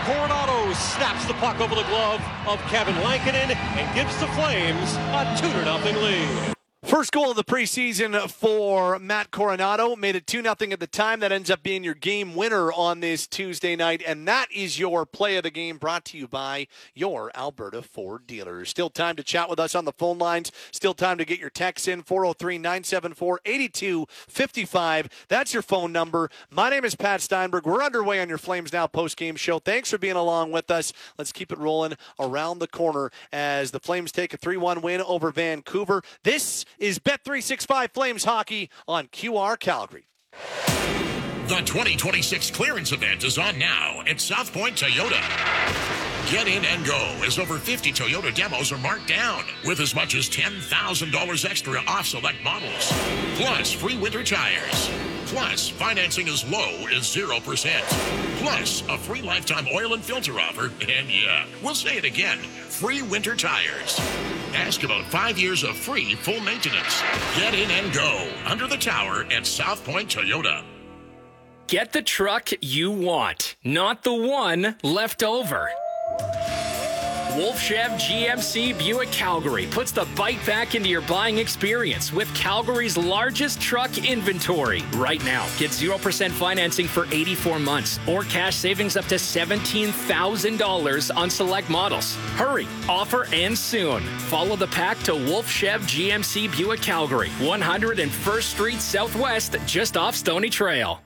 Coronado snaps the puck over the glove of Kevin Lankinen and gives the Flames a 2-0 lead. First goal of the preseason for Matt Coronado. Made it 2-0 at the time. That ends up being your game winner on this Tuesday night. And that is your play of the game, brought to you by your Alberta Ford dealers. Still time to chat with us on the phone lines. Still time to get your texts in. 403-974-8255. That's your phone number. My name is Pat Steinberg. We're underway on your Flames Now postgame show. Thanks for being along with us. Let's keep it rolling around the corner as the Flames take a 3-1 win over Vancouver. This is Bet365 Flames Hockey on QR Calgary. The 2026 clearance event is on now at South Point Toyota. Get in and go as over 50 Toyota demos are marked down with as much as $10,000 extra off select models. Plus free winter tires. Plus financing as low as 0%. Plus a free lifetime oil and filter offer. And yeah, we'll say it again, free winter tires. Ask about 5 years of free full maintenance. Get in and go under the tower at South Point Toyota. Get the truck you want, not the one left over. Wolf Chev GMC Buick Calgary puts the bite back into your buying experience with Calgary's largest truck inventory. Right now, get 0% financing for 84 months or cash savings up to $17,000 on select models. Hurry, offer ends soon. Follow the pack to Wolf Chev GMC Buick Calgary, 101st Street Southwest, just off Stony Trail.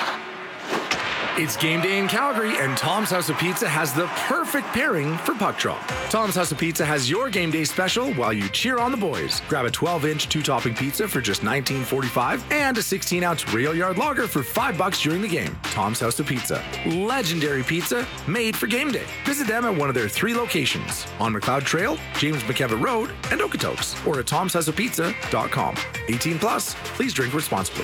It's game day in Calgary, and Tom's House of Pizza has the perfect pairing for puck drop. Tom's House of Pizza has your game day special while you cheer on the boys. Grab a 12-inch two-topping pizza for just $19.45 and a 16-ounce rail yard lager for $5 during the game. Tom's House of Pizza. Legendary pizza made for game day. Visit them at one of their 3 locations on McLeod Trail, James McKevitt Road, and Okotoks, or at tomshouseofpizza.com. 18 plus, please drink responsibly.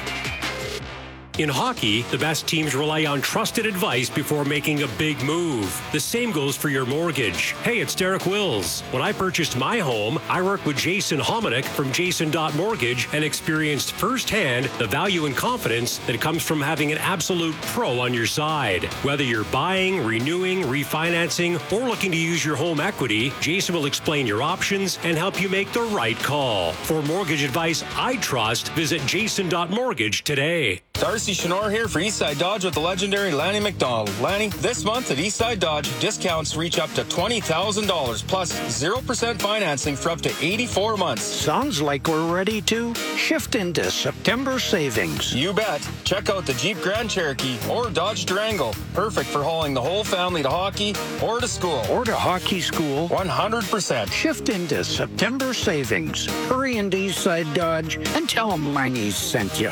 In hockey, the best teams rely on trusted advice before making a big move. The same goes for your mortgage. Hey, it's Derek Wills. When I purchased my home, I worked with Jason Hominick from Jason.Mortgage and experienced firsthand the value and confidence that comes from having an absolute pro on your side. Whether you're buying, renewing, refinancing, or looking to use your home equity, Jason will explain your options and help you make the right call. For mortgage advice I trust, visit Jason.Mortgage today. Darcy Chenor here for Eastside Dodge with the legendary Lanny McDonald. Lanny, this month at Eastside Dodge, discounts reach up to $20,000 plus 0% financing for up to 84 months. Sounds like we're ready to shift into September savings. You bet. Check out the Jeep Grand Cherokee or Dodge Durango. Perfect for hauling the whole family to hockey or to school. Or to hockey school. 100%. Shift into September savings. Hurry into Eastside Dodge and tell them Lanny's sent you.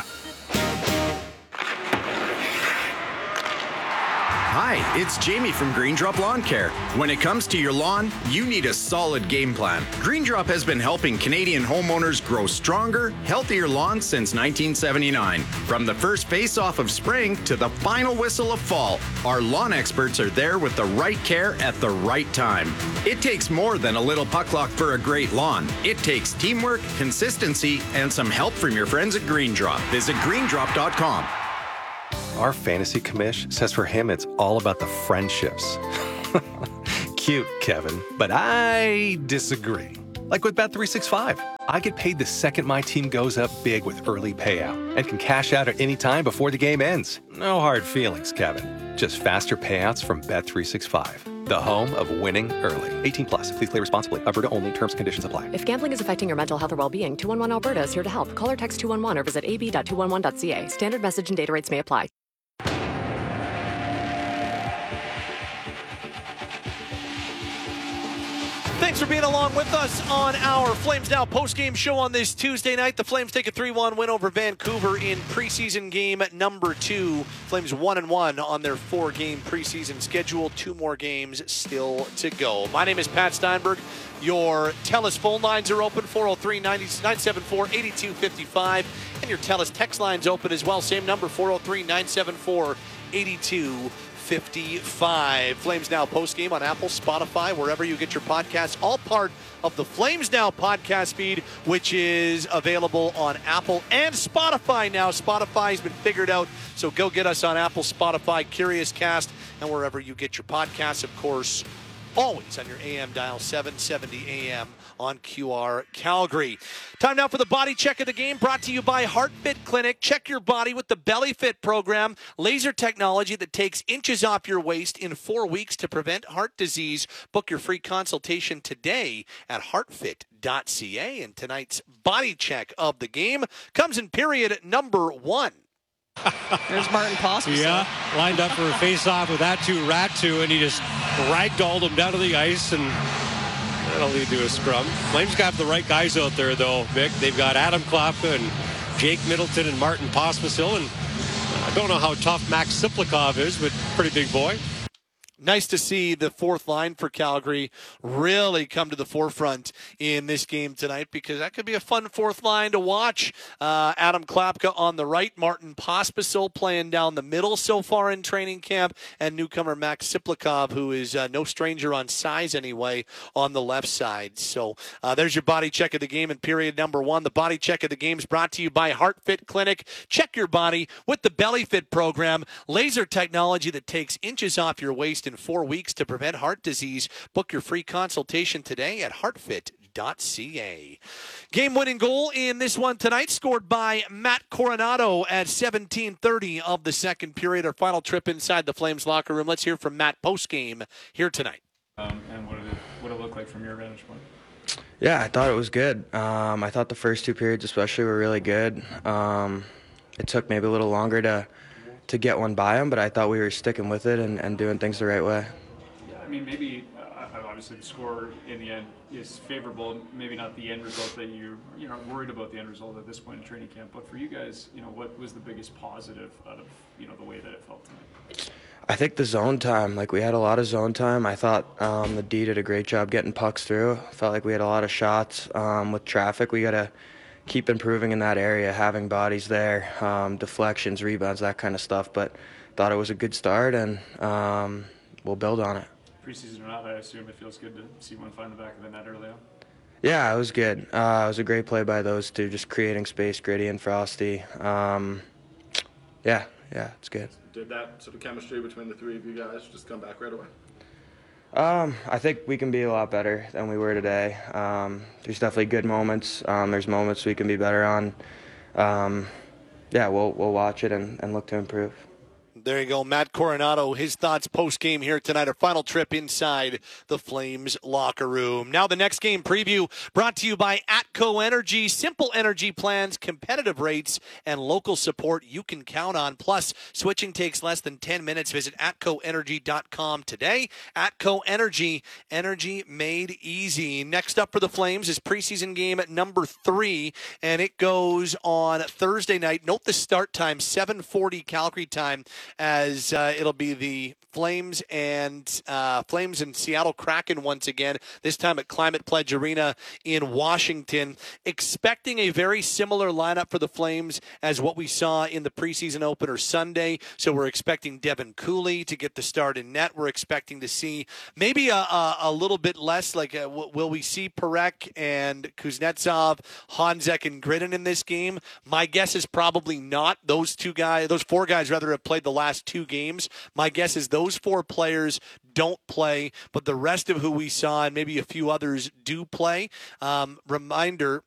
Hi, it's Jamie from Green Drop Lawn Care. When it comes to your lawn, you need a solid game plan. Green Drop has been helping Canadian homeowners grow stronger, healthier lawns since 1979. From the first face-off of spring to the final whistle of fall, our lawn experts are there with the right care at the right time. It takes more than a little puck luck for a great lawn. It takes teamwork, consistency, and some help from your friends at Green Drop. Visit greendrop.com. Our fantasy commish says for him it's all about the friendships. Cute, Kevin, but I disagree. Like with Bet365, I get paid the second my team goes up big with early payout and can cash out at any time before the game ends. No hard feelings, Kevin. Just faster payouts from Bet365, the home of winning early. 18 plus. Please play responsibly. Alberta only. Terms and conditions apply. If gambling is affecting your mental health or well-being, 211 Alberta is here to help. Call or text 211 or visit ab.211.ca. Standard message and data rates may apply. Thanks for being along with us on our Flames Now postgame show on this Tuesday night. The Flames take a 3-1 win over Vancouver in preseason game number 2. Flames 1-1 on their 4-game preseason schedule. 2 more games still to go. My name is Pat Steinberg. Your TELUS phone lines are open, 403-974-8255. And your TELUS text line's open as well. Same number, 403-974-8255. 82-55. Flames Now postgame on Apple, Spotify, wherever you get your podcasts. All part of the Flames Now podcast feed, which is available on Apple and Spotify now. Spotify's been figured out, so go get us on Apple, Spotify, Curious Cast, and wherever you get your podcasts. Of course, always on your AM dial, 770 AM on QR Calgary. Time now for the body check of the game, brought to you by HeartFit Clinic. Check your body with the BellyFit program, laser technology that takes inches off your waist in 4 weeks to prevent heart disease. Book your free consultation today at heartfit.ca. And tonight's body check of the game comes in period number 1. There's Martin Pospisil. Yeah, lined up for a face-off with Ratu, and he just ragdolled him down to the ice, and that'll lead to a scrum. Flames got the right guys out there, though, Vic. They've got Adam Klapka and Jake Middleton and Martin Pospisil, and I don't know how tough Max Siplikov is, but pretty big boy. Nice to see the fourth line for Calgary really come to the forefront in this game tonight, because that could be a fun fourth line to watch. Adam Klapka on the right, Martin Pospisil playing down the middle so far in training camp, and newcomer Max Siplikov, who is no stranger on size anyway, on the left side. So there's your body check of the game in period number 1. The body check of the game is brought to you by HeartFit Clinic. Check your body with the BellyFit program, laser technology that takes inches off your waist in 4 weeks to prevent heart disease. Book your free consultation today at heartfit.ca. Game-winning goal in this one tonight scored by Matt Coronado at 17:30 of the second period. Our final trip inside the Flames locker room. Let's hear from Matt postgame here tonight. And what did it look like from your vantage point? Yeah, I thought it was good. I thought the first 2 periods especially were really good. It took maybe a little longer to get one by them, but I thought we were sticking with it and doing things the right way. Yeah, I mean, maybe obviously the score in the end is favorable. Maybe not the end result that you're worried about the end result at this point in training camp. But for you guys, what was the biggest positive out of the way that it felt tonight? I think the zone time. Like, we had a lot of zone time. I thought the D did a great job getting pucks through. I felt like we had a lot of shots with traffic. We got to keep improving in that area, having bodies there, deflections, rebounds, that kind of stuff. But thought it was a good start, and we'll build on it. Preseason or not, I assume it feels good to see one find the back of the net early on. Yeah, it was good. It was a great play by those two, just creating space, Gritty and Frosty. Yeah, it's good. Did that sort of chemistry between the three of you guys just come back right away? I think we can be a lot better than we were today. There's definitely good moments. There's moments we can be better on. We'll watch it and look to improve. There you go, Matt Coronado, his thoughts post-game here tonight, our final trip inside the Flames locker room. Now the next game preview brought to you by Atco Energy. Simple energy plans, competitive rates, and local support you can count on. Plus, switching takes less than 10 minutes. Visit atcoenergy.com today. Atco Energy, energy made easy. Next up for the Flames is preseason game at number 3, and it goes on Thursday night. Note the start time, 7:40 Calgary time, as it'll be the Flames and Seattle Kraken once again, this time at Climate Pledge Arena in Washington. Expecting a very similar lineup for the Flames as what we saw in the preseason opener Sunday. So we're expecting Devin Cooley to get the start in net. We're expecting to see maybe a little bit less, like will we see Parekh and Kuznetsov, Honzek and Gridden in this game? My guess is probably not. Those 4 guys rather have played the last 2 games. My guess is those 4 players don't play, but the rest of who we saw and maybe a few others do play. Reminder,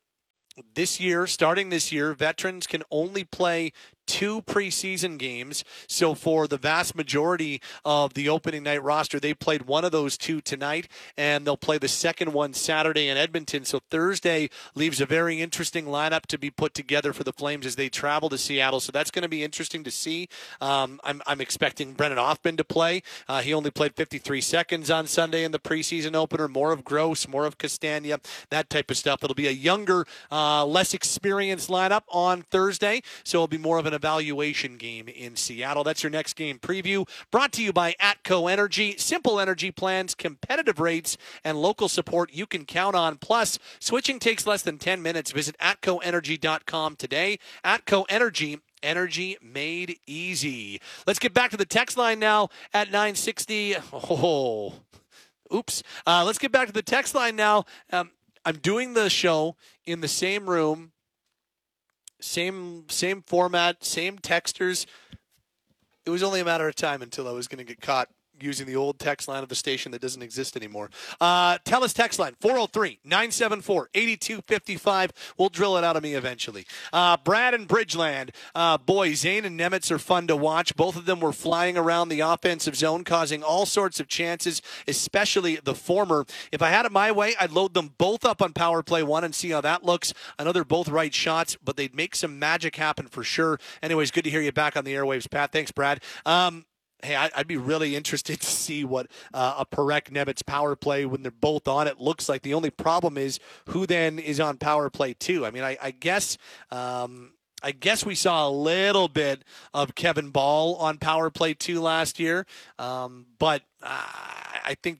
starting this year, veterans can only play 2 preseason games. So for the vast majority of the opening night roster, they played one of those 2 tonight, and they'll play the second one Saturday in Edmonton. So Thursday leaves a very interesting lineup to be put together for the Flames as they travel to Seattle. So that's going to be interesting to see. I'm expecting Brennan Hoffman to play. He only played 53 seconds on Sunday in the preseason opener. More of Gross, more of Castagna, that type of stuff. It'll be a younger, less experienced lineup on Thursday. So it'll be more of an evaluation game in Seattle. That's your next game preview, brought to you by Atco Energy. Simple energy plans, competitive rates, and local support you can count on. Plus, switching takes less than 10 minutes. Visit atcoenergy.com today. Atco Energy, Energy made easy. Let's get back to the text line now at 960. Oops. Let's get back to the text line now. I'm doing the show in the same room, same format, same texters. It was only a matter of time until I was going to get caught using the old text line of the station that doesn't exist anymore. Tell us text line, 403-974-8255. We'll drill it out of me eventually. Brad and Bridgeland. Boy, Zane and Nemitz are fun to watch. Both of them were flying around the offensive zone, causing all sorts of chances, especially the former. If I had it my way, I'd load them both up on power play 1 and see how that looks. I know they're both right shots, but they'd make some magic happen for sure. Anyways, good to hear you back on the airwaves, Pat. Thanks, Brad. Hey, I'd be really interested to see what a Parekh-Nemitz power play when they're both on it looks like. The only problem is who then is on power play 2. I mean, I guess we saw a little bit of Kevin Ball on power play 2 last year, but I think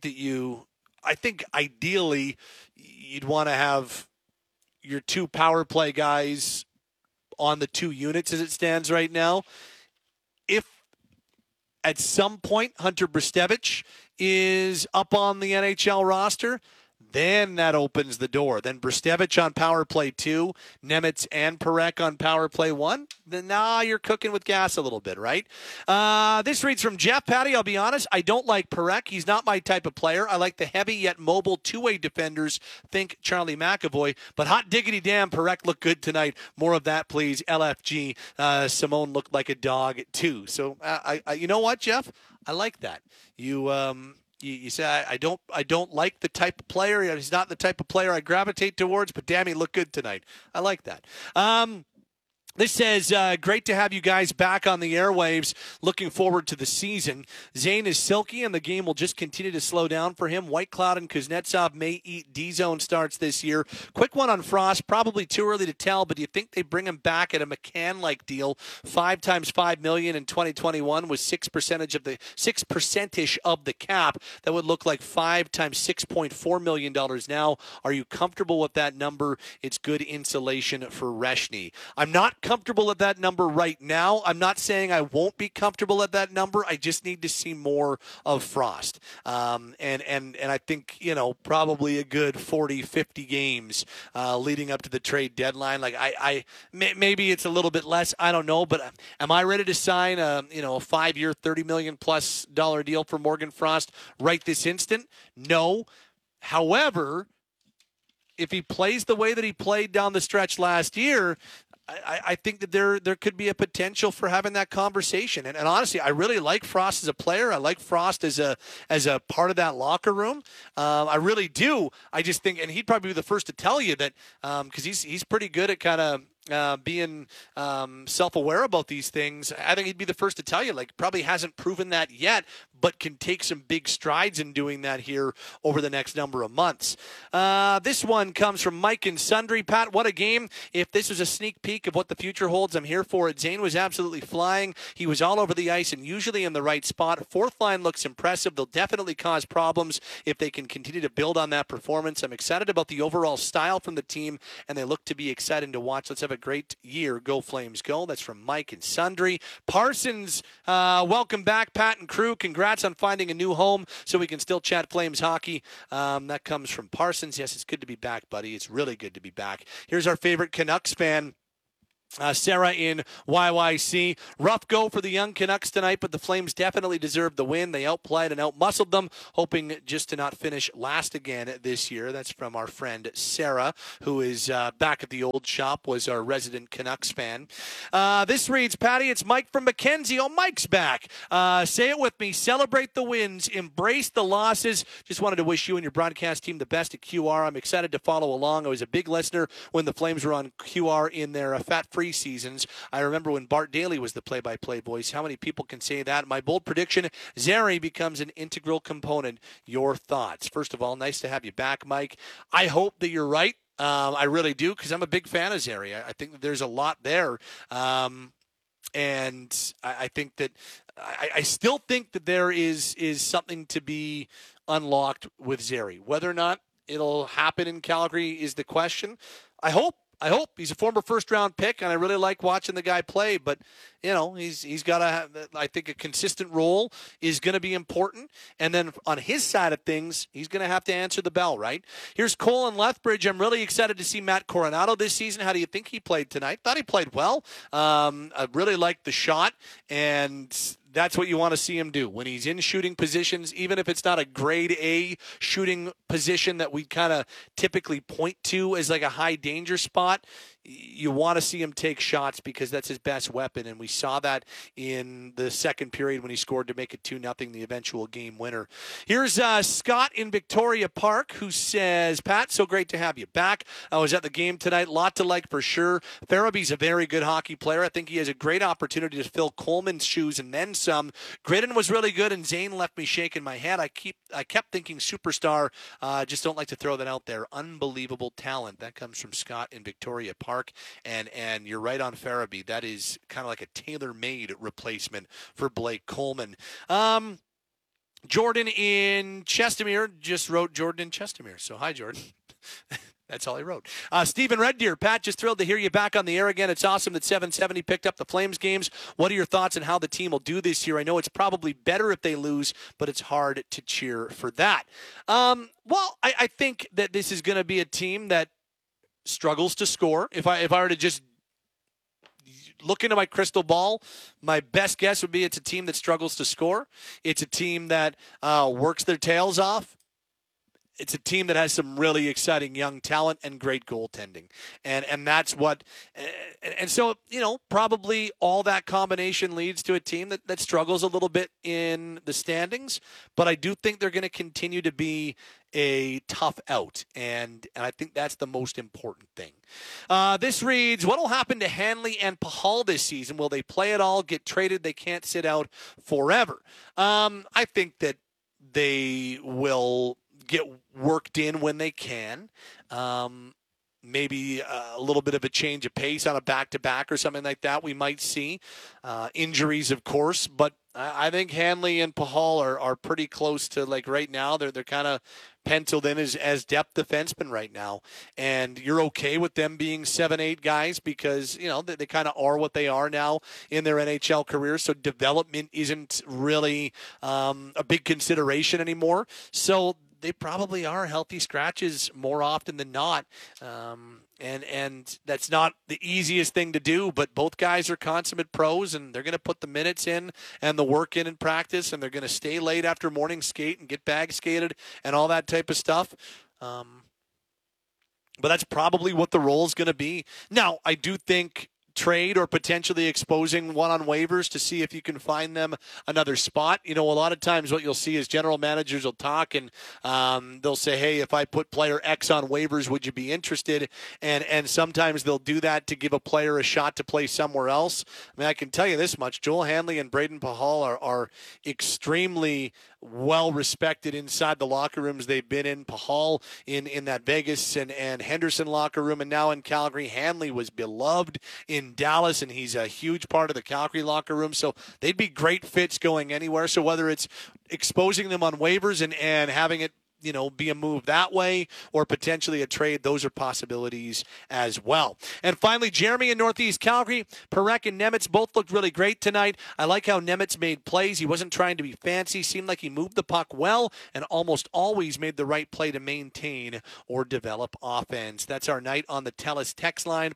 ideally you'd want to have your 2 power play guys on the 2 units as it stands right now. If at some point Hunter Brzustewicz is up on the NHL roster, then that opens the door. Then Brzustewicz on power play 2, Nemitz and Parekh on power play 1. Then now you're cooking with gas a little bit, right? This reads from Jeff. Patty, I'll be honest, I don't like Parekh. He's not my type of player. I like the heavy yet mobile two-way defenders. Think Charlie McAvoy. But hot diggity damn, Parekh looked good tonight. More of that, please. LFG. Simone looked like a dog, too. So, you know what, Jeff? I like that. You say I don't like the type of player. He's not the type of player I gravitate towards, but damn, he looked good tonight. I like that. This says, great to have you guys back on the airwaves. Looking forward to the season. Zane is silky, and the game will just continue to slow down for him. White Cloud and Kuznetsov may eat D-zone starts this year. Quick one on Frost. Probably too early to tell, but do you think they bring him back at a McCann-like deal? 5 times $5 million in 2021 was 6% of the cap. That would look like 5 times $6.4 million now. Are you comfortable with that number? It's good insulation for Reshny. I'm not comfortable at that number right now. I'm not saying I won't be comfortable at that number. I just need to see more of Frost. And I think, probably a good 40, 50 games leading up to the trade deadline. Like maybe it's a little bit less. I don't know, but am I ready to sign a 5-year, $30 million plus deal for Morgan Frost right this instant? No. However, if he plays the way that he played down the stretch last year, I think that there could be a potential for having that conversation. And honestly, I really like Frost as a player. I like Frost as a part of that locker room. I really do. I just think, and he'd probably be the first to tell you that because he's pretty good at kind of being self-aware about these things. I think he'd be the first to tell you, probably hasn't proven that yet, but can take some big strides in doing that here over the next number of months. This one comes from Mike and Sundry. Pat, what a game. If this was a sneak peek of what the future holds, I'm here for it. Zane was absolutely flying. He was all over the ice and usually in the right spot. Fourth line looks impressive. They'll definitely cause problems if they can continue to build on that performance. I'm excited about the overall style from the team, and they look to be exciting to watch. Let's have a great year. Go Flames, go. That's from Mike and Sundry. Parsons, welcome back, Pat and crew. Congrats on finding a new home so we can still chat Flames hockey. That comes from Parsons. Yes, it's good to be back, buddy. It's really good to be back. Here's our favorite Canucks fan. Sarah in YYC. Rough go for the young Canucks tonight, but the Flames definitely deserved the win. They outplayed and outmuscled them, hoping just to not finish last again this year. That's from our friend Sarah, who is back at the old shop, was our resident Canucks fan. This reads, Patty, it's Mike from Mackenzie. Oh, Mike's back. Say it with me. Celebrate the wins. Embrace the losses. Just wanted to wish you and your broadcast team the best at QR. I'm excited to follow along. I was a big listener when the Flames were on QR in their fat-free seasons. I remember when Bart Daly was the play-by-play voice. How many people can say that? My bold prediction, Zary becomes an integral component. Your thoughts? First of all, nice to have you back, Mike. I hope that you're right. I really do, because I'm a big fan of Zary. I think that there's a lot there. And I think that I still think that there is something to be unlocked with Zary. Whether or not it'll happen in Calgary is the question. I hope I hope. He's a former first-round pick, and I really like watching the guy play. But, he's got to have, I think, a consistent role is going to be important. And then on his side of things, he's going to have to answer the bell, right? Here's Cole in Lethbridge. I'm really excited to see Matt Coronado this season. How do you think he played tonight? Thought he played well. I really liked the shot, and that's what you want to see him do when he's in shooting positions, even if it's not a grade A shooting position that we kind of typically point to as like a high danger spot. You want to see him take shots because that's his best weapon, and we saw that in the second period when he scored to make it 2-0, the eventual game winner. Here's Scott in Victoria Park who says, Pat, so great to have you back. I was at the game tonight. Lot to like for sure. Farabee's a very good hockey player. I think he has a great opportunity to fill Coleman's shoes and then some. Gridden was really good, and Zane left me shaking my head. I kept thinking superstar. Just don't like to throw that out there. Unbelievable talent. That comes from Scott in Victoria Park. And you're right on Farabee. That is kind of like a tailor-made replacement for Blake Coleman. Jordan in Chestermere just wrote Jordan in Chestermere. So hi, Jordan. That's all he wrote. Stephen Red Deer, Pat, just thrilled to hear you back on the air again. It's awesome that 770 picked up the Flames games. What are your thoughts on how the team will do this year? I know it's probably better if they lose, but it's hard to cheer for that. Well, I think that this is going to be a team that struggles to score. If I were to just look into my crystal ball, my best guess would be it's a team that struggles to score. It's a team that works their tails off. It's a team that has some really exciting young talent and great goaltending. And that's what and so, probably all that combination leads to a team that struggles a little bit in the standings, but I do think they're going to continue to be a tough out, and I think that's the most important thing. This reads, what will happen to Hanley and Pahal this season? Will they play it all, get traded? They can't sit out forever. I think that they will get worked in when they can. Maybe a little bit of a change of pace on a back-to-back or something like that we might see. Injuries, of course, but I think Hanley and Pahal are pretty close to, like, right now. They're kind of penciled in as depth defensemen right now. And you're okay with them being 7-8 guys because, they kind of are what they are now in their NHL careers. So development isn't really a big consideration anymore. So they probably are healthy scratches more often than not. And that's not the easiest thing to do, but both guys are consummate pros, and they're going to put the minutes in and the work in practice, and they're going to stay late after morning skate and get bag skated and all that type of stuff. But that's probably what the role is going to be. Now, I do think trade or potentially exposing one on waivers to see if you can find them another spot. A lot of times what you'll see is general managers will talk and they'll say, hey, if I put player X on waivers, would you be interested? And sometimes they'll do that to give a player a shot to play somewhere else. I mean, I can tell you this much. Joel Hanley and Braden Pahal are extremely well respected inside the locker rooms they've been in. Pahal in that Vegas and Henderson locker room, and now in Calgary. Hanley was beloved in Dallas, and he's a huge part of the Calgary locker room, so they'd be great fits going anywhere. So whether it's exposing them on waivers and having it be a move that way, or potentially a trade, those are possibilities as well. And finally, Jeremy in Northeast Calgary, Parekh and Nemitz both looked really great tonight. I like how Nemitz made plays. He wasn't trying to be fancy. Seemed like he moved the puck well and almost always made the right play to maintain or develop offense. That's our night on the TELUS text line,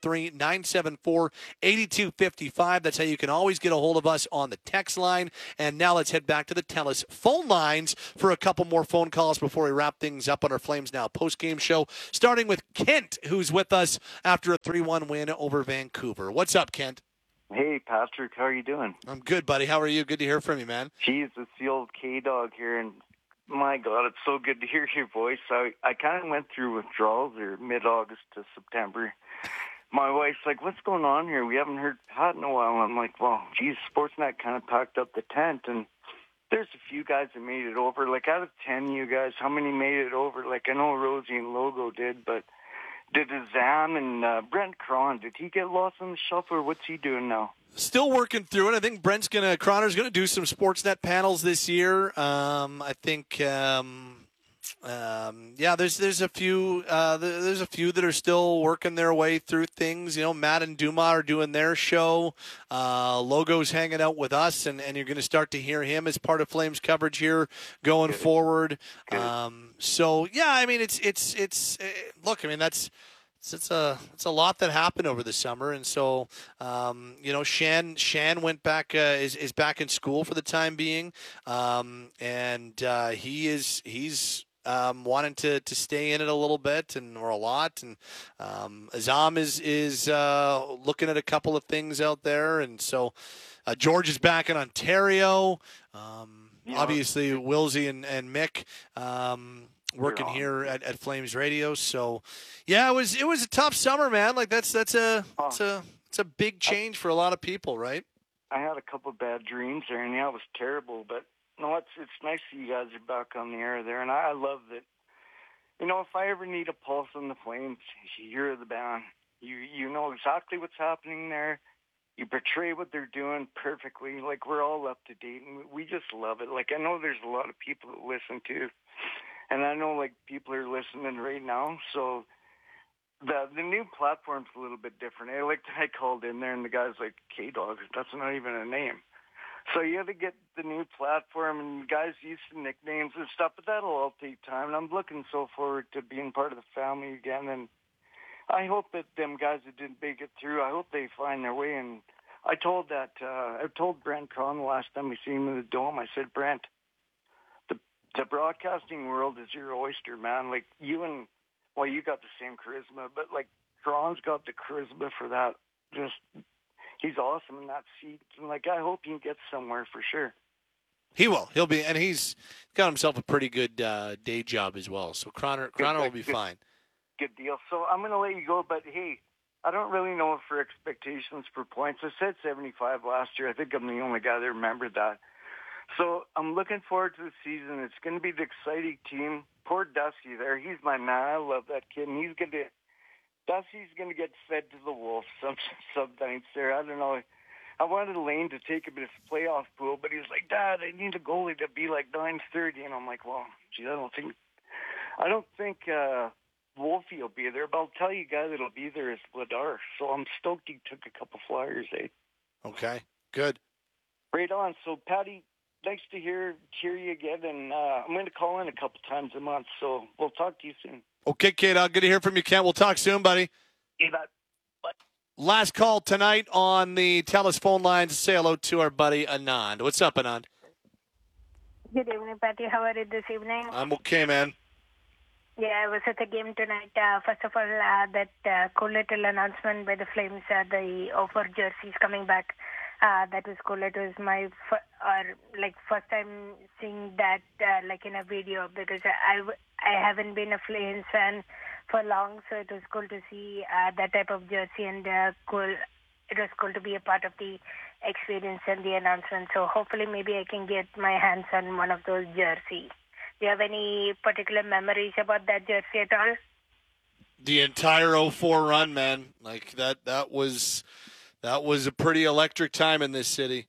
403-974-8255. That's how you can always get a hold of us on the text line. And now let's head back to the TELUS phone lines for a couple more phone calls before we wrap things up on our Flames Now post-game show, starting with Kent, who's with us after a 3-1 win over Vancouver. What's up, Kent? Hey, Patrick. How are you doing? I'm good, buddy. How are you? Good to hear from you, man. Geez, it's the old K-Dog here, and my God, it's so good to hear your voice. I kind of went through withdrawals or mid-August to September. My wife's like, what's going on here? We haven't heard Pat in a while. I'm like, well, geez, Sportsnet kind of packed up the tent, and there's a few guys that made it over. Like, out of 10 you guys, how many made it over? Like, I know Rosie and Logo did, but did Zam and Brent Cron, did he get lost in the shuffle, or what's he doing now? Still working through it. I think Croner's going to do some Sportsnet panels this year. I think there's a few that are still working their way through things. Matt and Duma are doing their show. Logo's hanging out with us, and you're going to start to hear him as part of Flames coverage here going forward. So yeah, I mean it's look, I mean it's a lot that happened over the summer, and so Shan went back is back in school for the time being, and he's wanting to stay in it a little bit or a lot, and Azam is looking at a couple of things out there, and so George is back in Ontario. Obviously, Wilsey and Mick. Working here at Flames Radio, so yeah, it was a tough summer, man. Like it's a big change for a lot of people, right? I had a couple bad dreams there, and yeah, it was terrible. But no, it's nice that you guys are back on the air there, and I love that. If I ever need a pulse on the Flames, you're the band. You know exactly what's happening there. You portray what they're doing perfectly. Like we're all up to date, and we just love it. Like I know there's a lot of people that listen too. And I know, people are listening right now, so the new platform's a little bit different. I called in there, and the guy's like, K-Dog, that's not even a name. So you have to get the new platform, and guys used to nicknames and stuff, but that'll all take time. And I'm looking so forward to being part of the family again, and I hope that them guys that didn't make it through, I hope they find their way. And I told Brent Cron the last time we seen him in the Dome, I said, Brent, the broadcasting world is your oyster, man. You got the same charisma, but Cron's got the charisma for that. He's awesome in that seat. And I hope he gets somewhere for sure. He will. He'll be, and he's got himself a pretty good day job as well. So Croner will be fine. Good deal. So I'm going to let you go, but hey, I don't really know for expectations for points. I said 75 last year. I think I'm the only guy that remembered that. So I'm looking forward to the season. It's going to be the exciting team. Poor Dusty there. He's my man. I love that kid. And Dusty's going to get fed to the wolves some nights there. I don't know. I wanted Lane to take him to this playoff pool, but he was like, Dad, I need a goalie to be 9:30. And I'm like, well, gee, I don't think Wolfie will be there, but I'll tell you, guy that'll be there is Vladar. So I'm stoked he took a couple flyers, eh? Okay, good. Right on. So, Patty, nice to hear you again, and I'm going to call in a couple times a month, so we'll talk to you soon. Okay, K-Dog, good to hear from you, Kent. We'll talk soon, buddy. You bet. Bye. Last call tonight on the TELUS phone line to say hello to our buddy Anand. What's up, Anand? Good evening, Patty. How are you this evening? I'm okay, man. Yeah, I was at the game tonight. First of all, that cool little announcement by the Flames, the offer jerseys coming back. That was cool. It was my first time seeing that in a video, because I haven't been a Flames fan for long, so it was cool to see that type of jersey, and cool. It was cool to be a part of the experience and the announcement. So hopefully, maybe I can get my hands on one of those jerseys. Do you have any particular memories about that jersey at all? The entire 04 run, man. That was a pretty electric time in this city.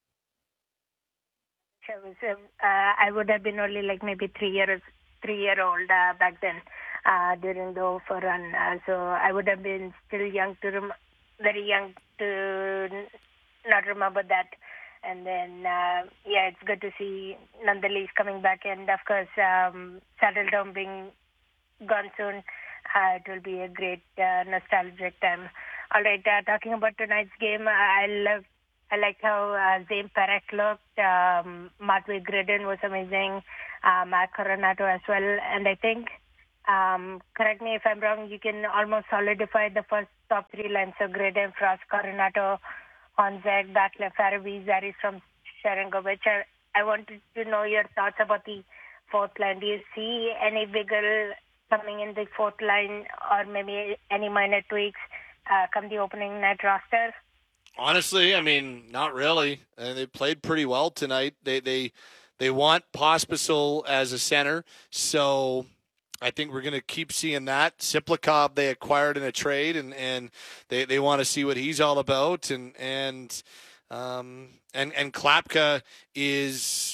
I would have been only maybe 3 year old back then during the 04 run. So I would have been still very young to not remember that. And then, it's good to see Nonetheless coming back. And, of course, Saddledome being gone soon, it will be a great nostalgic time. All right, talking about tonight's game, I like how Zane Perek looked. Matvey Gridden was amazing. Matt Coronato as well. And I think, correct me if I'm wrong, you can almost solidify the first top three lines. So Gridden, Frost, Coronato, Honzek, Backler, Farabee, Zari from Sharangovich. I wanted to know your thoughts about the fourth line. Do you see any wiggle coming in the fourth line, or maybe any minor tweaks come the opening night roster? Honestly, I mean, not really. They played pretty well tonight. They want Pospisil as a center, so I think we're going to keep seeing that. Siplikov they acquired in a trade, and they want to see what he's all about. And Klapka is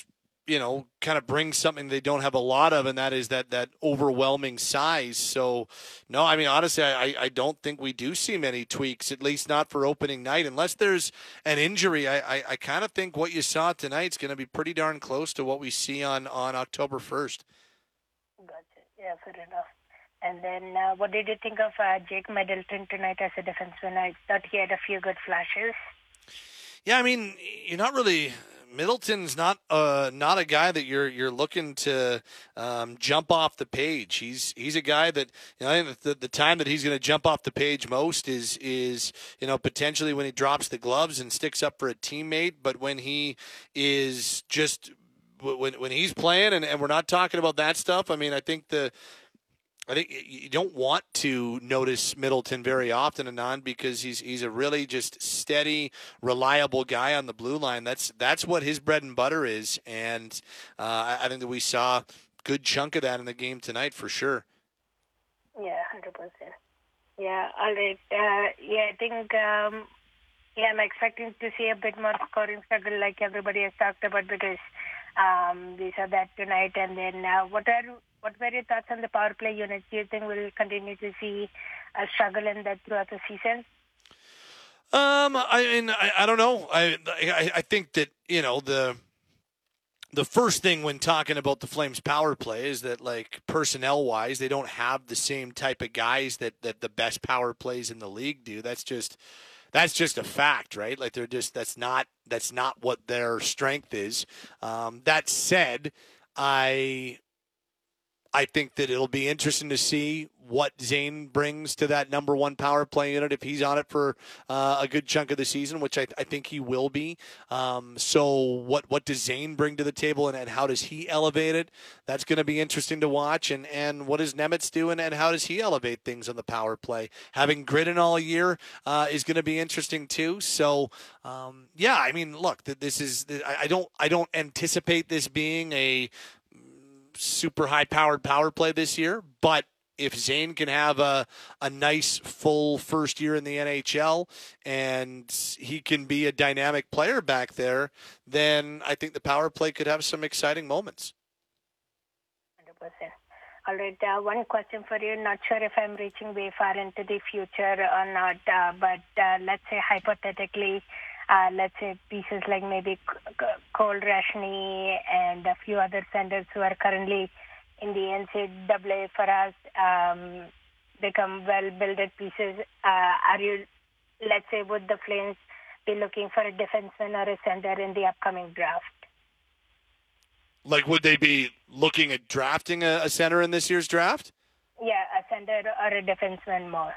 kind of brings something they don't have a lot of, and that is that overwhelming size. So, no, I mean, honestly, I don't think we do see many tweaks, at least not for opening night, unless there's an injury. I kind of think what you saw tonight is going to be pretty darn close to what we see on October 1st. Gotcha. Yeah, fair enough. And then what did you think of Jake Middleton tonight as a defenseman? I thought he had a few good flashes. Yeah, I mean, you're not really – Middleton's not a guy that you're looking to jump off the page. He's a guy that, I think the time that he's going to jump off the page most is potentially when he drops the gloves and sticks up for a teammate. But when he is just when he's playing, and we're not talking about that stuff. I mean, I think you don't want to notice Middleton very often, Anand, because he's a really just steady, reliable guy on the blue line. That's what his bread and butter is, and I think that we saw a good chunk of that in the game tonight for sure. Yeah, 100%. Yeah, all right. I think I'm expecting to see a bit more scoring struggle like everybody has talked about because we saw that tonight. And then what were your thoughts on the power play unit? Do you think we'll continue to see a struggle in that throughout the season? I don't know. I think that, the first thing when talking about the Flames power play is that, like, personnel-wise, they don't have the same type of guys that the best power plays in the league do. That's just a fact, right? Like, that's not what their strength is. That said, I think that it'll be interesting to see what Zane brings to that number one power play unit if he's on it for a good chunk of the season, which I think he will be. So what does Zane bring to the table, and how does he elevate it? That's going to be interesting to watch. And what does Nemitz do, and how does he elevate things on the power play? Having Gridden all year is going to be interesting too. So I mean, look, I don't anticipate this being a super high-powered power play this year, but if Zane can have a nice full first year in the NHL and he can be a dynamic player back there, then I think the power play could have some exciting moments. 100%. All right, one question for you. Not sure if I'm reaching way far into the future or not, but let's say hypothetically, let's say pieces like maybe Cole Rashny and a few other centers who are currently in the NCAA for us become well-builded pieces. Let's say, would the Flames be looking for a defenseman or a center in the upcoming draft? Like, would they be looking at drafting a center in this year's draft? Yeah, a center or a defenseman more.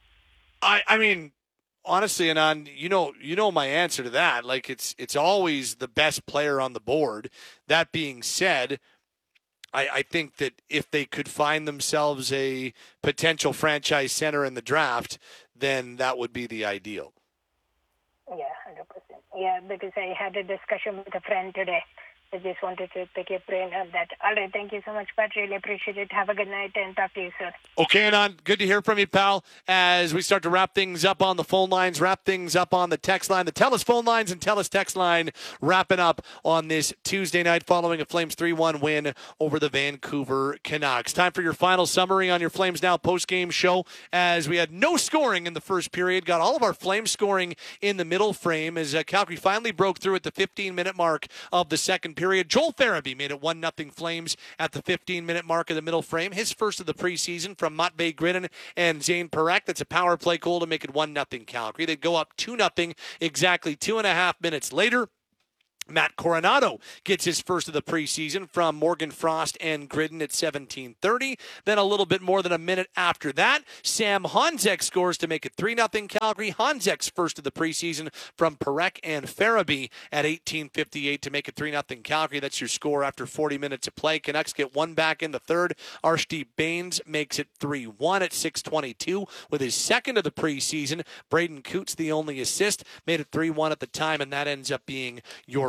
I mean, honestly, Anand, you know my answer to that. Like, it's always the best player on the board. That being said, I think that if they could find themselves a potential franchise center in the draft, then that would be the ideal. Yeah, 100%. Yeah, because I had a discussion with a friend today. I just wanted to pick your brain on that. All right, thank you so much, Pat. Really appreciate it. Have a good night and talk to you soon. Okay, Anand, good to hear from you, pal. As we start to wrap things up on the phone lines, wrap things up on the text line, the TELUS phone lines and TELUS text line, wrapping up on this Tuesday night following a Flames 3-1 win over the Vancouver Canucks. Time for your final summary on your Flames Now post-game show, as we had no scoring in the first period, got all of our Flames scoring in the middle frame as Calgary finally broke through at the 15-minute mark of the second period. Joel Farabee made it 1-0 Flames at the 15-minute mark of the middle frame. His first of the preseason from Matvei Gridden and Zane Parekh. That's a power play goal to make it 1-0 Calgary. They'd go up 2-0 exactly 2.5 minutes later. Matt Coronado gets his first of the preseason from Morgan Frost and Gridden at 17:30. Then a little bit more than a minute after that, Sam Honzek scores to make it 3-0 Calgary. Honzek's first of the preseason from Parekh and Farabee at 18:58 to make it 3-0 Calgary. That's your score after 40 minutes of play. Canucks get one back in the third. Arshdeep Bains makes it 3-1 at 6:22 with his second of the preseason. Braden Coots, the only assist, made it 3-1 at the time, and that ends up being your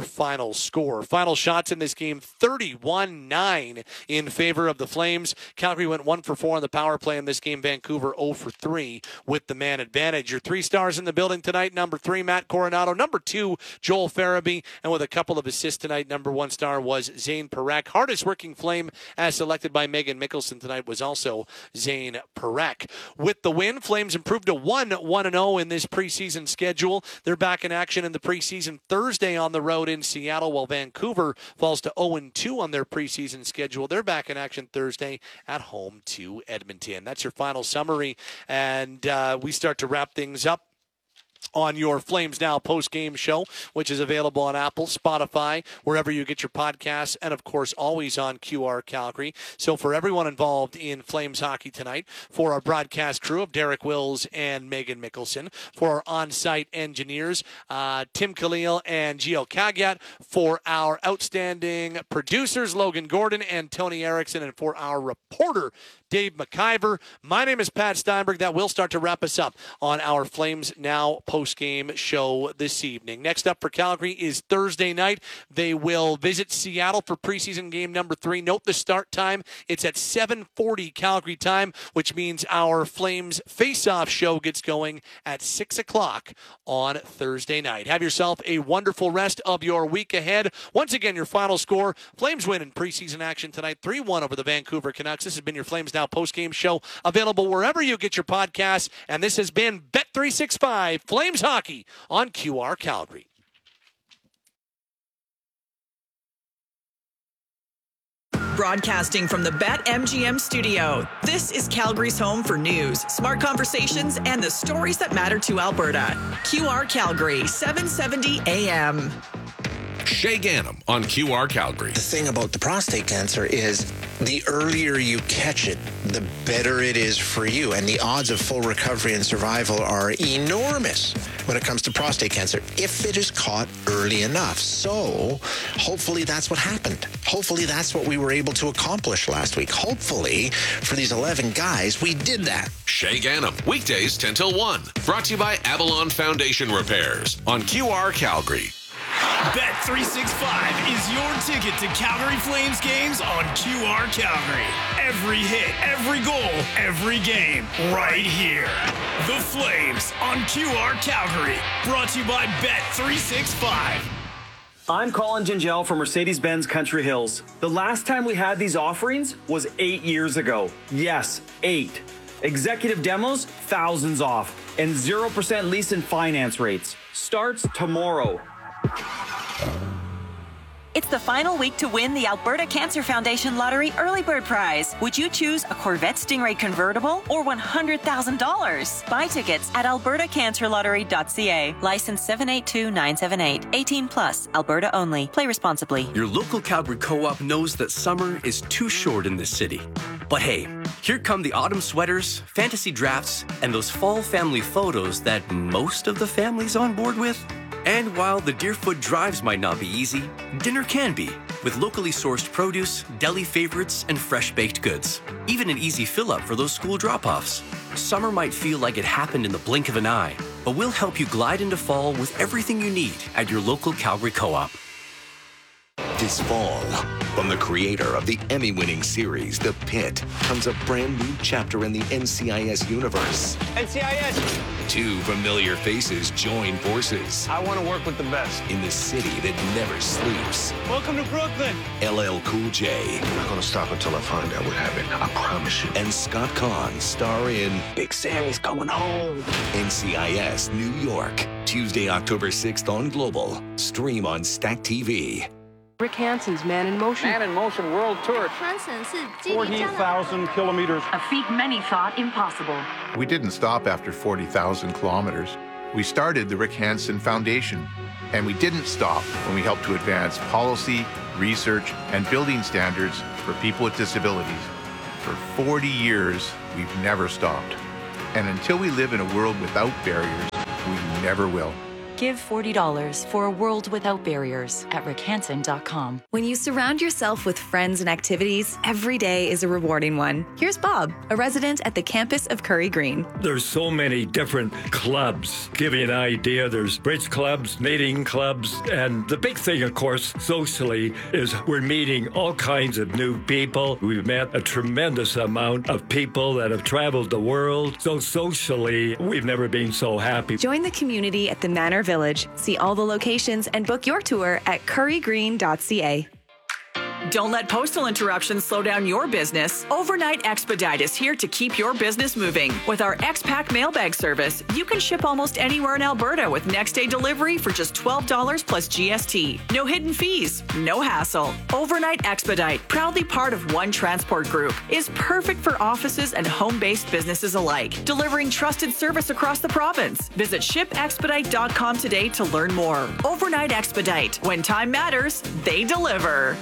final score. Final shots in this game, 31-9 in favor of the Flames. Calgary went 1 for 4 on the power play in this game. Vancouver 0 for 3 with the man advantage. Your 3 stars in the building tonight, number 3, Matt Coronado, number 2, Joel Farabee, and with a couple of assists tonight, number 1 star was Zane Parekh. Hardest working Flame, as selected by Megan Mickelson tonight, was also Zane Parekh. With the win, Flames improved to 1-1-0 in this preseason schedule. They're back in action in the preseason Thursday on the road in Seattle, while Vancouver falls to 0-2 on their preseason schedule. They're back in action Thursday at home to Edmonton. That's your final summary, and we start to wrap things up on your Flames Now post-game show, which is available on Apple, Spotify, wherever you get your podcasts, and, of course, always on QR Calgary. So for everyone involved in Flames hockey tonight, for our broadcast crew of Derek Wills and Megan Mickelson, for our on-site engineers, Tim Khalil and Gio Cagat, for our outstanding producers, Logan Gordon and Tony Erickson, and for our reporter, Dave McIver. My name is Pat Steinberg. That will start to wrap us up on our Flames Now post-game show this evening. Next up for Calgary is Thursday night. They will visit Seattle for preseason game number 3. Note the start time. It's at 7:40 Calgary time, which means our Flames face-off show gets going at 6 o'clock on Thursday night. Have yourself a wonderful rest of your week ahead. Once again, your final score, Flames win in preseason action tonight, 3-1 over the Vancouver Canucks. This has been your Flames Now post-game show, available wherever you get your podcasts. And this has been Bet365 Flames Hockey on QR Calgary. Broadcasting from the BetMGM studio, this is Calgary's home for news, smart conversations, and the stories that matter to Alberta. QR Calgary, 770 AM. Shay Ganem on QR Calgary. The thing about the prostate cancer is the earlier you catch it, the better it is for you. And the odds of full recovery and survival are enormous when it comes to prostate cancer, if it is caught early enough. So hopefully that's what happened. Hopefully that's what we were able to accomplish last week. Hopefully for these 11 guys, we did that. Shay Ganem, weekdays 10 till 1. Brought to you by Avalon Foundation Repairs on QR Calgary. Bet365 is your ticket to Calgary Flames games on QR Calgary. Every hit, every goal, every game, right here. The Flames on QR Calgary. Brought to you by Bet365. I'm Colin Gingell from Mercedes-Benz Country Hills. The last time we had these offerings was 8 years ago. Yes, 8. Executive demos, thousands off, and 0% lease and finance rates. Starts tomorrow. It's the final week to win the Alberta Cancer Foundation Lottery Early Bird Prize. Would you choose a Corvette Stingray convertible or $100,000? Buy tickets at albertacancerlottery.ca. License 782978. 18 plus. Alberta only. Play responsibly. Your local Calgary Co-op knows that summer is too short in this city. But hey, here come the autumn sweaters, fantasy drafts, and those fall family photos that most of the family's on board with. And while the Deerfoot drives might not be easy, dinner can be, with locally sourced produce, deli favorites, and fresh-baked goods. Even an easy fill-up for those school drop-offs. Summer might feel like it happened in the blink of an eye, but we'll help you glide into fall with everything you need at your local Calgary Co-op. This fall, from the creator of the Emmy-winning series, The Pit, comes a brand new chapter in the NCIS universe. NCIS! 2 familiar faces join forces. I want to work with the best. In the city that never sleeps. Welcome to Brooklyn. LL Cool J. I'm not going to stop until I find out what happened. I promise you. And Scott Conn star in Big Sammy's Coming Home. NCIS New York. Tuesday, October 6th on Global. Stream on Stack TV. Rick Hansen's Man in Motion. Man in Motion World Tour. 40,000 kilometers. A feat many thought impossible. We didn't stop after 40,000 kilometers. We started the Rick Hansen Foundation. And we didn't stop when we helped to advance policy, research, and building standards for people with disabilities. For 40 years, we've never stopped. And until we live in a world without barriers, we never will. Give $40 for a world without barriers at rickhansen.com. When you surround yourself with friends and activities, every day is a rewarding one. Here's Bob, a resident at the campus of Curry Green. There's so many different clubs. Give you an idea, there's bridge clubs, knitting clubs, and the big thing, of course, socially, is we're meeting all kinds of new people. We've met a tremendous amount of people that have traveled the world. So socially, we've never been so happy. Join the community at the Manor Village. See all the locations and book your tour at currygreen.ca. Don't let postal interruptions slow down your business. Overnight Expedite is here to keep your business moving. With our X-Pack mailbag service, you can ship almost anywhere in Alberta with next-day delivery for just $12 plus GST. No hidden fees, no hassle. Overnight Expedite, proudly part of One Transport Group, is perfect for offices and home-based businesses alike, delivering trusted service across the province. Visit shipexpedite.com today to learn more. Overnight Expedite. When time matters, they deliver.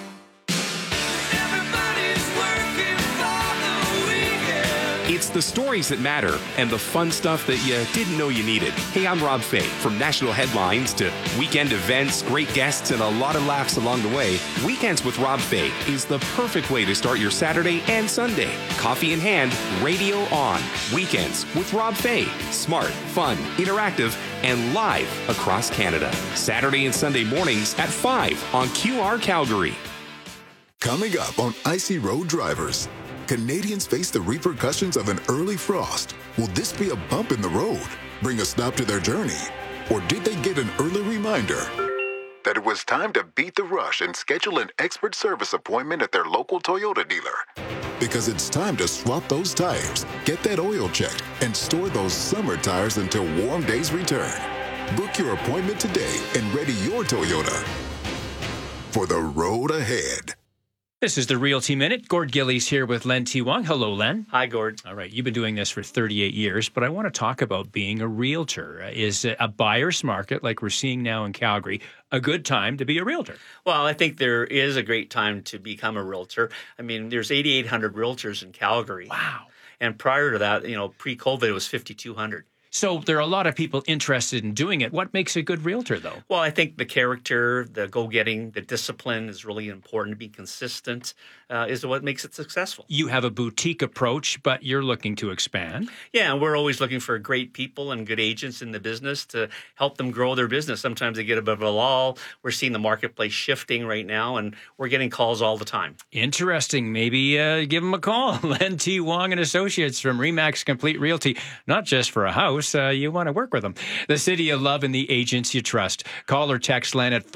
It's the stories that matter and the fun stuff that you didn't know you needed. Hey, I'm Rob Fay. From national headlines to weekend events, great guests, and a lot of laughs along the way, Weekends with Rob Fay is the perfect way to start your Saturday and Sunday. Coffee in hand, radio on. Weekends with Rob Fay. Smart, fun, interactive, and live across Canada. Saturday and Sunday mornings at 5 on QR Calgary. Coming up on Icy Road Drivers, Canadians face the repercussions of an early frost. Will this be a bump in the road, bring a stop to their journey? Or did they get an early reminder that it was time to beat the rush and schedule an expert service appointment at their local Toyota dealer? Because it's time to swap those tires, get that oil checked, and store those summer tires until warm days return. Book your appointment today and ready your Toyota for the road ahead. This is the Realty Minute. Gord Gillies here with Len T. Wong. Hello, Len. Hi, Gord. All right, you've been doing this for 38 years, but I want to talk about being a realtor. Is a buyer's market, like we're seeing now in Calgary, a good time to be a realtor? Well, I think there is a great time to become a realtor. I mean, there's 8,800 realtors in Calgary. Wow. And prior to that, pre-COVID, it was 5,200. So there are a lot of people interested in doing it. What makes a good realtor, though? Well, I think the character, the go-getting, the discipline is really important. To be consistent is what makes it successful. You have a boutique approach, but you're looking to expand. Yeah, and we're always looking for great people and good agents in the business to help them grow their business. Sometimes they get a bit of a lull. We're seeing the marketplace shifting right now, and we're getting calls all the time. Interesting. Maybe give them a call. Len T. Wong and Associates from RE/MAX Complete Realty, not just for a house. You want to work with them. The city of love and the agents you trust. Call or text Len at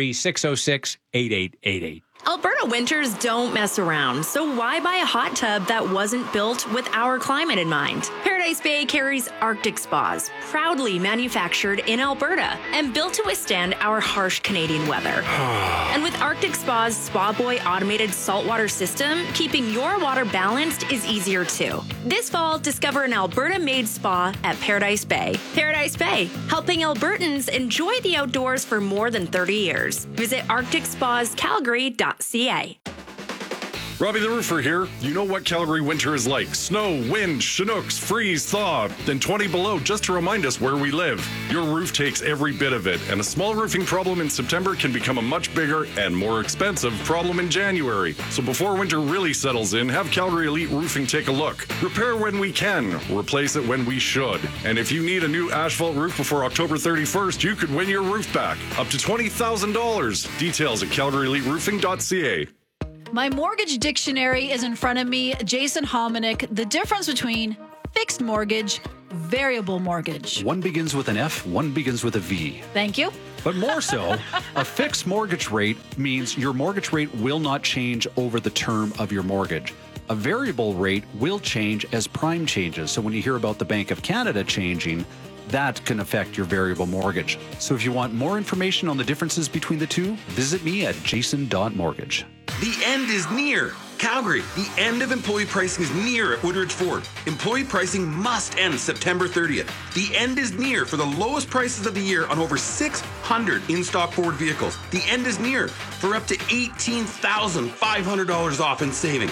403-606-8888. Alberta winters don't mess around, so why buy a hot tub that wasn't built with our climate in mind? Paradise Bay carries Arctic Spas, proudly manufactured in Alberta and built to withstand our harsh Canadian weather. And with Arctic Spa's Spa Boy automated saltwater system, keeping your water balanced is easier too. This fall, discover an Alberta-made spa at Paradise Bay. Paradise Bay, helping Albertans enjoy the outdoors for more than 30 years. Visit ArcticSpasCalgary.ca. Robbie the Roofer here. You know what Calgary winter is like. Snow, wind, Chinooks, freeze, thaw, then 20 below just to remind us where we live. Your roof takes every bit of it, and a small roofing problem in September can become a much bigger and more expensive problem in January. So before winter really settles in, have Calgary Elite Roofing take a look. Repair when we can, replace it when we should. And if you need a new asphalt roof before October 31st, you could win your roof back. Up to $20,000. Details at calgaryeliteroofing.ca. My mortgage dictionary is in front of me. Jason Hominick, the difference between fixed mortgage, variable mortgage. One begins with an F, one begins with a V. Thank you. But more so, a fixed mortgage rate means your mortgage rate will not change over the term of your mortgage. A variable rate will change as prime changes. So when you hear about the Bank of Canada changing, that can affect your variable mortgage. So if you want more information on the differences between the two, visit me at jason.mortgage. The end is near. Calgary, the end of employee pricing is near at Woodridge Ford. Employee pricing must end September 30th. The end is near for the lowest prices of the year on over 600 in-stock Ford vehicles. The end is near for up to $18,500 off in savings.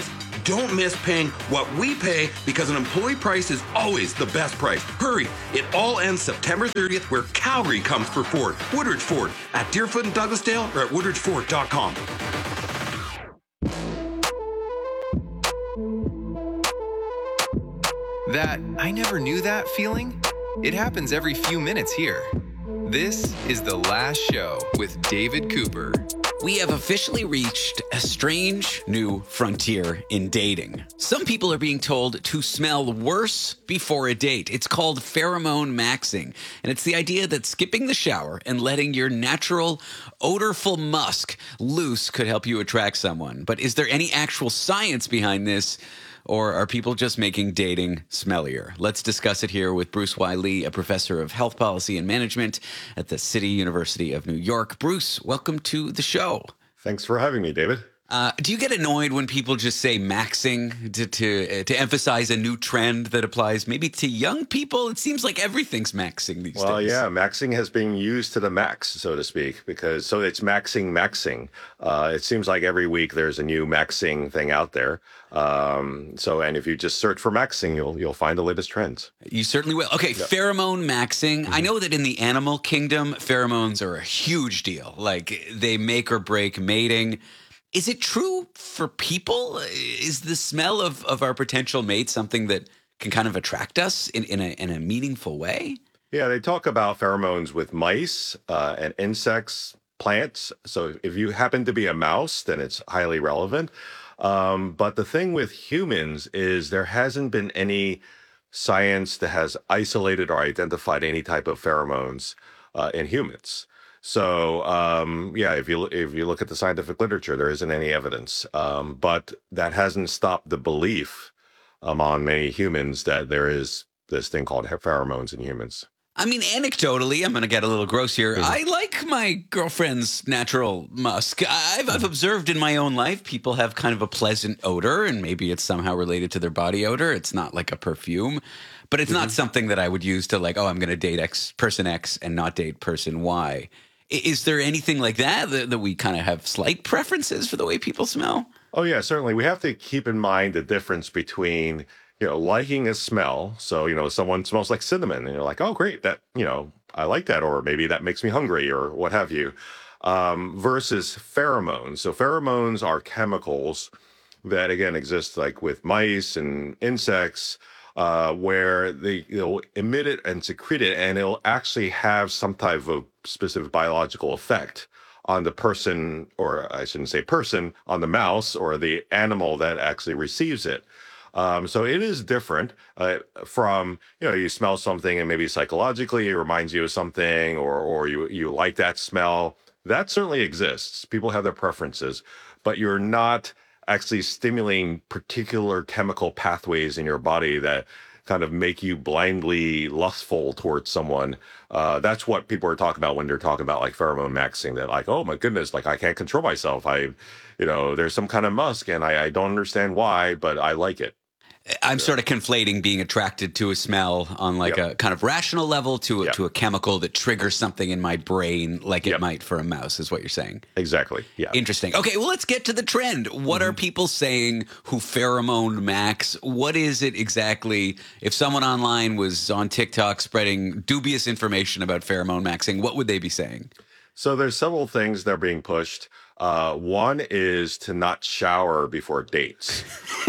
Don't miss paying what we pay because an employee price is always the best price. Hurry, it all ends September 30th where Calgary comes for Ford. Woodridge Ford at Deerfoot and Douglasdale or at woodridgeford.com. That I never knew that feeling? It happens every few minutes here. This is The Last Show with David Cooper. We have officially reached a strange new frontier in dating. Some people are being told to smell worse before a date. It's called pheromone maxing. And it's the idea that skipping the shower and letting your natural odorful musk loose could help you attract someone. But is there any actual science behind this? Or are people just making dating smellier? Let's discuss it here with Bruce Y. Lee, a professor of health policy and management at the City University of New York. Bruce, welcome to the show. Thanks for having me, David. Do you get annoyed when people just say maxing to emphasize a new trend that applies maybe to young people? It seems like everything's maxing these days. Well, yeah, maxing has been used to the max, so to speak, so it's maxing. It seems like every week there's a new maxing thing out there. And if you just search for maxing, you'll find the latest trends. You certainly will. Okay, yep. Pheromone maxing. Mm-hmm. I know that in the animal kingdom, pheromones are a huge deal. Like they make or break mating. Is it true for people? Is the smell of our potential mate something that can kind of attract us in a meaningful way? Yeah, they talk about pheromones with mice and insects, plants. So if you happen to be a mouse, then it's highly relevant. But the thing with humans is there hasn't been any science that has isolated or identified any type of pheromones in humans. So, if you look at the scientific literature, there isn't any evidence. But that hasn't stopped the belief among many humans that there is this thing called pheromones in humans. I mean, anecdotally, I'm going to get a little gross here. Mm-hmm. I like my girlfriend's natural musk. I've observed in my own life, people have kind of a pleasant odor, and maybe it's somehow related to their body odor. It's not like a perfume, but it's not something that I would use to like, oh, I'm going to date person X and not date person Y. Is there anything like that we kind of have slight preferences for the way people smell? Oh, yeah, certainly. We have to keep in mind the difference between, liking a smell. So, someone smells like cinnamon and you're like, oh, great, that, I like that. Or maybe that makes me hungry or what have you, versus pheromones. So pheromones are chemicals that, again, exist like with mice and insects, where they'll emit it and secrete it, and it'll actually have some type of specific biological effect on the person, or I shouldn't say person, on the mouse or the animal that actually receives it. So it is different from, you smell something and maybe psychologically it reminds you of something, or you like that smell. That certainly exists. People have their preferences, but you're not actually stimulating particular chemical pathways in your body that kind of make you blindly lustful towards someone. That's what people are talking about when they're talking about like pheromone maxing. That like, oh my goodness, like I can't control myself. There's some kind of musk and I don't understand why, but I like it. I'm sort of conflating being attracted to a smell on like a kind of rational level to a chemical that triggers something in my brain like it might for a mouse, is what you're saying. Exactly. Yeah. Interesting. Okay, well, let's get to the trend. What are people saying who pheromone max? What is it exactly? If someone online was on TikTok spreading dubious information about pheromone maxing, what would they be saying? So there's several things that are being pushed. One is to not shower before dates.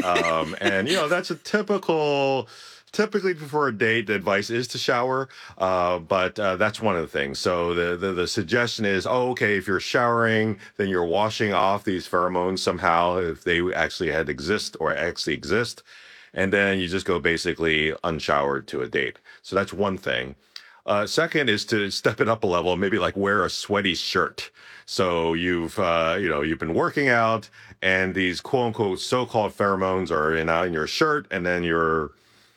And, that's a typically before a date, the advice is to shower. But that's one of the things. So the suggestion is, if you're showering, then you're washing off these pheromones somehow, if they actually exist. And then you just go basically unshowered to a date. So that's one thing. Second is to step it up a level, maybe like wear a sweaty shirt. So you've been working out and these quote unquote so-called pheromones are in your shirt, and then you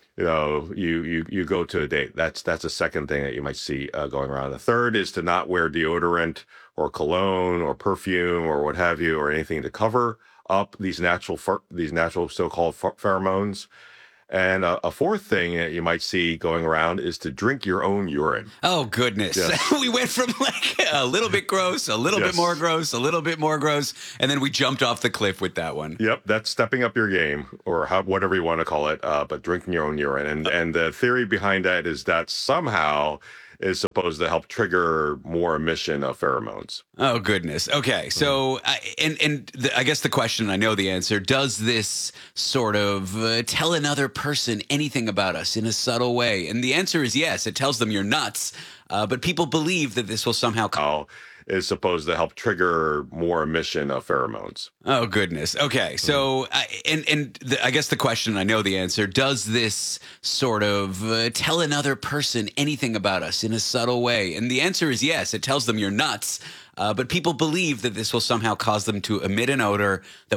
go to a date. That's a second thing that you might see going around. The third is to not wear deodorant or cologne or perfume or what have you, or anything to cover up these natural so-called pheromones. And a fourth thing that you might see going around is to drink your own urine. Oh, goodness. Yes. We went from like a little bit gross, a little bit more gross, a little bit more gross, and then we jumped off the cliff with that one. Yep, that's stepping up your game, or whatever you want to call it, but drinking your own urine. And the theory behind that is that somehow is supposed to help trigger more emission of pheromones. Oh, goodness. Okay. So, I guess the question, I know the answer, does this sort of tell another person anything about us in a subtle way? And the answer is yes. It tells them you're nuts, but people believe that this will somehow... is supposed to help trigger more emission of pheromones. Oh, goodness. Okay. So, I guess the question, I know the answer, does this sort of tell another person anything about us in a subtle way? And the answer is yes. It tells them you're nuts, but people believe that this will somehow cause them to emit an odor that